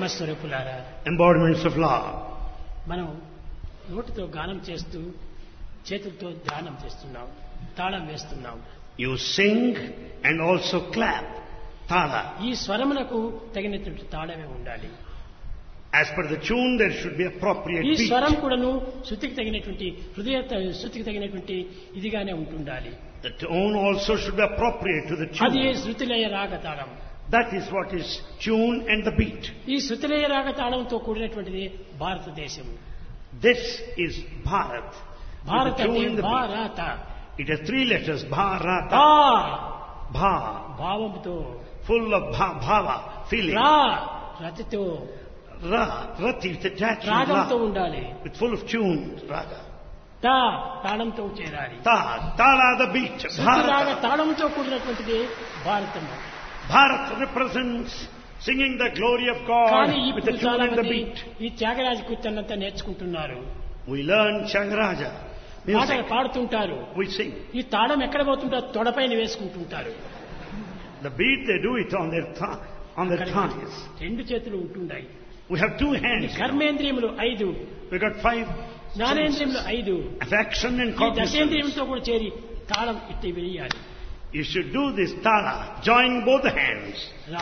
ప్రేమస్వరూపులారా, embodiments of love. మనం నోటితో గానం చేస్తూ చేతులతో ధ్యానం చేస్తున్నాం, తాళం వేస్తున్నాం. You sing and also clap. Tala. ఈ స్వరమునకు తగినటువంటి తాళమే ఉండాలి. As per the tune, there should be appropriate ఈ beat. స్వరం కూడాను శృతికి తగినటువంటి హృదయ శృతికి తగినటువంటి ఇదిగానే ఉంటుండాలి. The tone also should be appropriate to the అది tune. శృతిలయ రాగ తాళం. That is what is tune and the beat. ఈ శృతిలయ రాగ తాళంతో కూడినటువంటిది భారతదేశం. This is Bharat. భారత With the tune and the beat. భారత. It has 3 letters. Bharata. భా Bha. భావంతో, Full of bhava, feeling. రా రతితో, Ra. Rati with attachment. రాగంతో Ra. ఉండాలి. With full of tune. Raga. తా తాళంతో చేరాలి. Ta. Tala the beat. శృతి రాగ Bharata. తాళంతో కూడినటువంటిది Bharatamu. Bharat represents singing the glory of God కానీ with the ఇప్పుడు tune చాలా and the మంది beat. ఈ త్యాగరాజ కీర్తనంతా నేర్చుకుంటున్నారు, We learn Changaraja పాటలు music. పాడుతుంటారు. We sing. ఈ తాళం ఎక్కడ పోతుంటారు, తొడపైన వేసుకుంటుంటారు. The beat they do it on their thighs. రెండు చేతులు ఉంటుండాయి. We have 2 hands. కర్మేంద్రియములు 5, We got 5 జ్ఞానేంద్రియములు 5. affection and ఈ cognizance. దశేంద్రియంతో కూడా చేరి తాళం ఇట్టి వేయాలి. You should do this tala, join both hands.